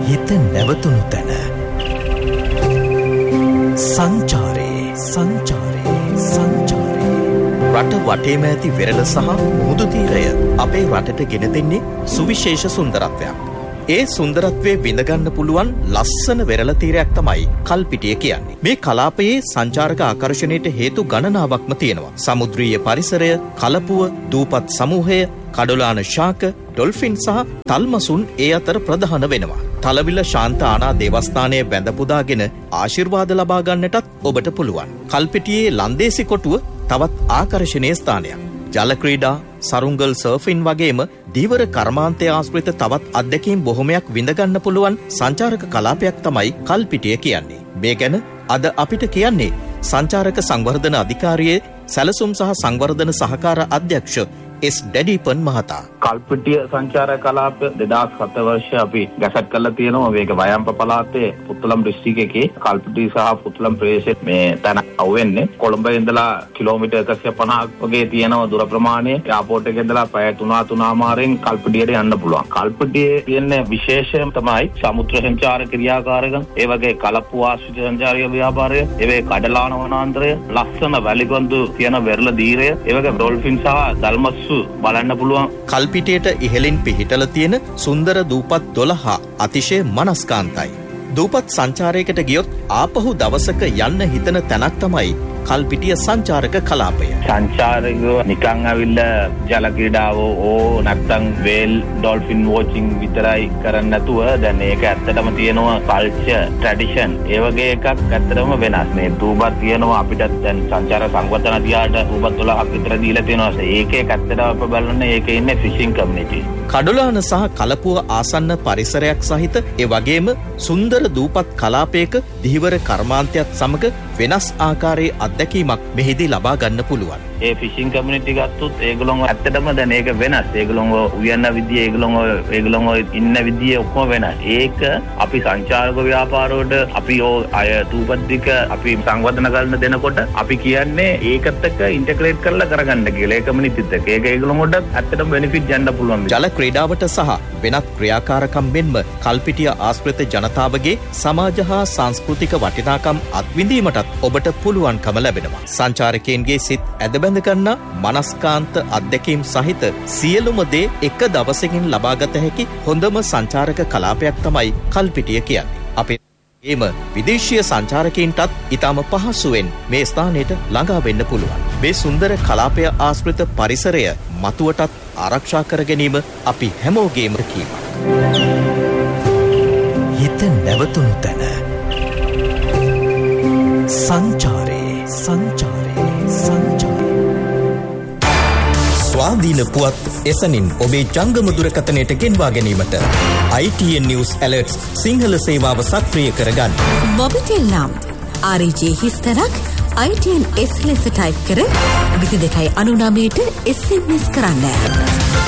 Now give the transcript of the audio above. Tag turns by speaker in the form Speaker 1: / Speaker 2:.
Speaker 1: හිත නැවතුණු තැන සංචාරේ රට වටේම ඇති වෙරළ සහ මුහුදු තීරය අපේ රටට ගෙන දෙන්නේ සුවිශේෂ සුන්දරත්වයක්. ඒ සුන්දරත්වයේ විඳගන්න පුළුවන් ලස්සන වෙරළ තීරයක් තමයි කල්පිටිය කියන්නේ. මේ කලාපයේ සංචාරක ආකර්ෂණයට හේතු ගණනාවක්ම තියෙනවා. සමුද්‍රීය පරිසරය, කලපුව, දූපත් සමූහය, කඩොලාන ශාක, ඩොල්ෆින් සහ තල්මසුන් ඒ අතර ප්‍රධාන වෙනවා. තලවිල ශාන්ත ආනා දේවස්ථානයේ වැඳ පුදාගෙන ආශිර්වාද ලබා ගන්නටත් ඔබට පුළුවන්. කල්පිටියේ ලන්දේසි කොටුව තවත් ආකර්ෂණීය ස්ථානයක්. ජල ක්‍රීඩා, සරුංගල් සර්ෆින් වගේම දීවර කර්මාන්තය ආශ්‍රිත තවත් අත්දැකීම් බොහොමයක් විඳගන්න පුළුවන් සංචාරක කලාපයක් තමයි කල්පිටිය කියන්නේ. මේ ගැන අද අපිට කියන්නේ සංචාරක සංවර්ධන අධිකාරියේ සැලසුම් සහ සංවර්ධන සහකාර අධ්‍යක්ෂ එස් ඩැඩීපන් මහතා.
Speaker 2: කල්පිටිය සංචාර කලාපය 2007 වර්ෂයේ අපි ගැසට් කරලා තියෙනවා. මේක වයම්ප පළාතේ පුත්තලම් දිස්ත්‍රික්කයේ කල්පිටිය සහ පුත්තලම් ප්‍රදේශයේ මේ තැන අවුෙන්නේ. කොළඹ ඉඳලා කිලෝමීටර් 150ක් වගේ තියෙනවා දුර ප්‍රමාණය. එයාපෝට් එකේ ඉඳලා පැය 3-3.5 කල්පිටියට යන්න පුළුවන්. කල්පිටියේ තියෙන විශේෂය තමයි සමුද්‍ර සංචාර ක්‍රියාකාරකම්, ඒ වගේ කලප්පු ආශ්‍රිත සංචාරික ව්‍යාපාරය, ඒ වගේ කඩලාන වනාන්තරය, ලස්සන වැලිගොන්දු තියෙන වෙරළ දීරය, ඒ වගේ ඩොල්ෆින් සහ දල්මස් බලන්න පුළුවන්.
Speaker 1: කල්පිටියට ඉහළින් පිහිටල තියෙන සුන්දර දූපත් 12 අතිශය මනස්කාන්තයි. දූපත් සංචාරයකට ගියොත් ආපහු දවසක යන්න හිතන තැනක් තමයි කල්පිටිය සංචාරක කලාපය.
Speaker 2: සංචාරකයෝ නිකන් ඇවිල්ලා ජල ක්‍රීඩාව නැත්නම් වේල් ඩොල්ෆින් වොචින් විතරයි කරන්නේ නැතුව දැන් ඒක ඇත්තටම තියෙනවා කල්චර් ට්‍රැඩිෂන් ඒ වගේ එකක් ඇත්තටම වෙනස්. මේ දූපත් තියෙනවා අපිට දැන් සංචාර සංවර්ධන අධිකාරියට දූපත් 12ක් විතර දීලා තියෙනවා. ඒකේ ඇත්තටම අප බලන්නේ ඒකේ ඉන්නේ ෆිෂින් කමියුනිටි.
Speaker 1: කඩොලාන සහ කලපුව ආසන්න පරිසරයක් සහිත ඒ වගේම සුන්දර දූපත් කලාපයක දිහිවර කර්මාන්තයත් සමග වෙනස් ආකාරයේ අත්දැකීමක් මෙහිදී ලබා ගන්න පුළුවන්.
Speaker 2: ඒ ෆිෂින් කමියුනිටි ගත්තොත් ඒගොල්ලෝ ඇත්තටම දැන් ඒක වෙනස්. ඒගොල්ලෝ උයන්න විදිය, ඒගොල්ලෝ ඉන්න විදිය ඔක්කොම වෙනස්. ඒක අපි සංචාරක ව්‍යාපාරවලට අපි අය දූපත්තික අපි සංවර්ධන කරන දෙනකොට අපි කියන්නේ ඒකත් එක්ක ඉන්ටග්‍රේට් කරලා කරගන්න කියලා. ඒ කමියුනිටිත් එක්ක ඒක ඒගොල්ලොන්ට ඇත්තටම බෙනිෆිට් ගන්න පුළුවන්.
Speaker 1: ජල ක්‍රීඩාවට සහ වෙනත් ක්‍රියාකාරකම් මෙන්ම කල්පිටිය ආශ්‍රිත ජනතාවගේ සමාජ හා සංස්කෘතික වටිනාකම් අත්විඳීමටත් ඔබට පුළුවන්කම ලැබෙනවා. සංචාරකයන්ගේ සිත් ඇදබැඳ ගන්නා මනස්කාන්ත අත්දැකීම් සහිත සියලුම දේ එක දවසකින් ලබාගත හැකි හොඳම සංචාරක කලාපයක් තමයි කල්පිටිය කියන්නේ. අපේ ඒම විදේශීය සංචාරකයන්ටත් ඉතාම පහසුවෙන් මේ ස්ථානයට ළඟා වෙන්න පුළුවන්. මේ සුන්දර කලාපය ආශ්‍රිත පරිසරය මතුවටත් ආරක්ෂා කර ගැනීම අපි හැමෝගේම කීමක්. හිත නැවතුණු තැන සංචාරේ ස්වාධීන පුවත් එසනින් ඔබේ ජංගම දුරකථනයට ගෙන්වා ගැනීමට ITN News Alerts සිංහල සේවාව සක්‍රිය කරගන්න.
Speaker 3: මොබිටෙල් නම් RJ හිස්තරක් ITN S ලෙස ටයිප් කර 2299ට SMS කරන්න.